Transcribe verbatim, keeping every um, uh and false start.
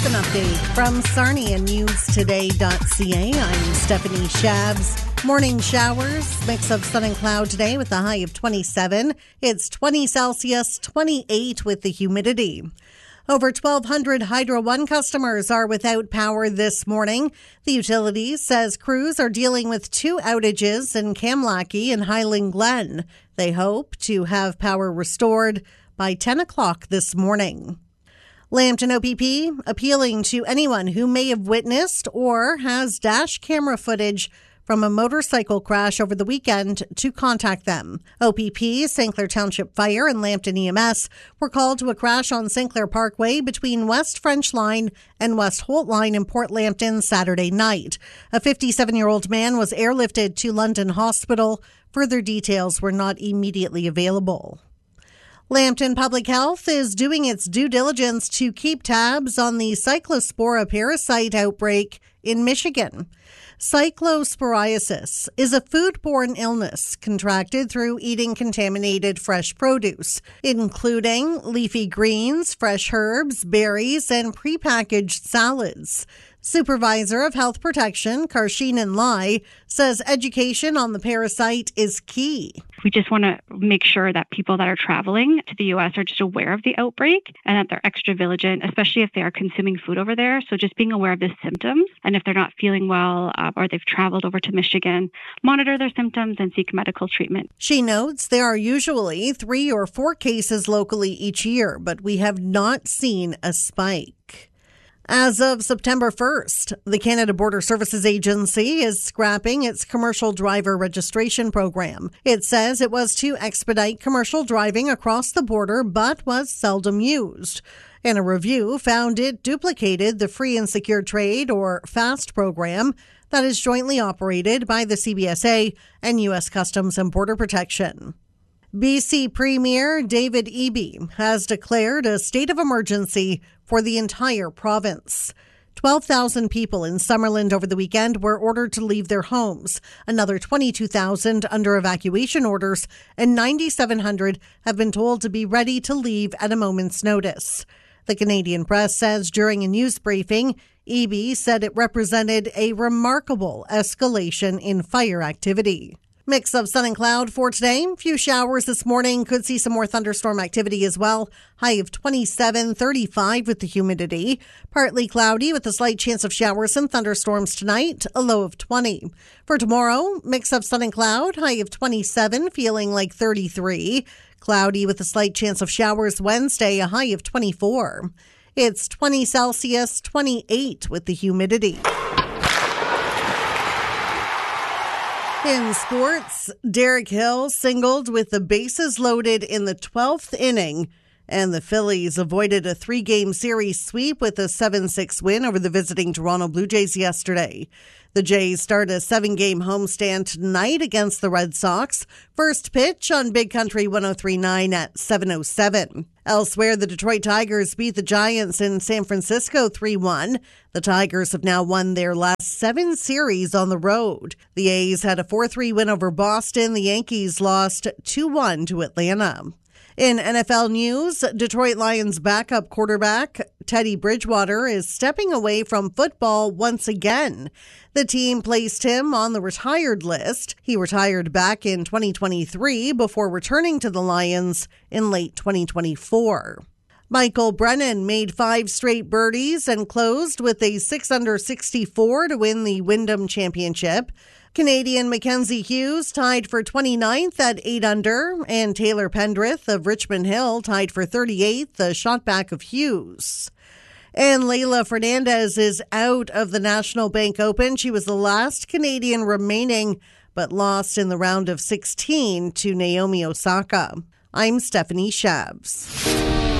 With an update from Sarnia News Today dot C A, I'm Stephanie Shabs. Morning showers, mix of sun and cloud today with a high of twenty-seven. It's twenty Celsius, twenty-eight with the humidity. Over twelve hundred Hydro One customers are without power this morning. The utility says crews are dealing with two outages in Kamlaki and Highland Glen. They hope to have power restored by ten o'clock this morning. Lambton O P P appealing to anyone who may have witnessed or has dash camera footage from a motorcycle crash over the weekend to contact them. O P P, Saint Clair Township Fire, and Lambton E M S were called to a crash on Saint Clair Parkway between West French Line and West Holt Line in Port Lambton Saturday night. A fifty-seven-year-old man was airlifted to London Hospital. Further details were not immediately available. Lambton Public Health is doing its due diligence to keep tabs on the cyclospora parasite outbreak in Michigan. Cyclosporiasis is a foodborne illness contracted through eating contaminated fresh produce, including leafy greens, fresh herbs, berries, and prepackaged salads. Supervisor of Health Protection, Karshinan Lai, says education on the parasite is key. We just want to make sure that people that are traveling to the U S are just aware of the outbreak and that they're extra vigilant, especially if they are consuming food over there. So just being aware of the symptoms, and if they're not feeling well uh, or they've traveled over to Michigan, monitor their symptoms and seek medical treatment. She notes there are usually three or four cases locally each year, but we have not seen a spike. As of September first, the Canada Border Services Agency is scrapping its commercial driver registration program. It says it was to expedite commercial driving across the border, but was seldom used. And a review found it duplicated the Free and Secure Trade, or FAST program, that is jointly operated by the C B S A and U S Customs and Border Protection. B C Premier David Eby has declared a state of emergency for the entire province. twelve thousand people in Summerland over the weekend were ordered to leave their homes. Another twenty-two thousand under evacuation orders, and nine thousand seven hundred have been told to be ready to leave at a moment's notice. The Canadian Press says during a news briefing, Eby said it represented a remarkable escalation in fire activity. Mix of sun and cloud for today. Few showers this morning. Could see some more thunderstorm activity as well. High of twenty-seven, thirty-five with the humidity. Partly cloudy with a slight chance of showers and thunderstorms tonight. A low of twenty. For tomorrow, mix of sun and cloud. High of twenty-seven, feeling like thirty-three. Cloudy with a slight chance of showers Wednesday. A high of twenty-four. It's twenty Celsius, twenty-eight with the humidity. In sports, Derek Hill singled with the bases loaded in the twelfth inning, and the Phillies avoided a three-game series sweep with a seven six win over the visiting Toronto Blue Jays yesterday. The Jays start a seven-game homestand tonight against the Red Sox. First pitch on Big Country one oh three point nine at seven oh seven. Elsewhere, the Detroit Tigers beat the Giants in San Francisco three one. The Tigers have now won their last seven series on the road. The A's had a four three win over Boston. The Yankees lost two one to Atlanta. In N F L news, Detroit Lions backup quarterback Teddy Bridgewater is stepping away from football once again. The team placed him on the retired list. He retired back in twenty twenty-three before returning to the Lions in late twenty twenty-four. Michael Brennan made five straight birdies and closed with a six under sixty-four to win the Wyndham Championship. Canadian Mackenzie Hughes tied for twenty-ninth at eight under, and Taylor Pendrith of Richmond Hill tied for thirty-eighth, a shot back of Hughes. And Leylah Fernandez is out of the National Bank Open. She was the last Canadian remaining, but lost in the round of sixteen to Naomi Osaka. I'm Stephanie Shabs.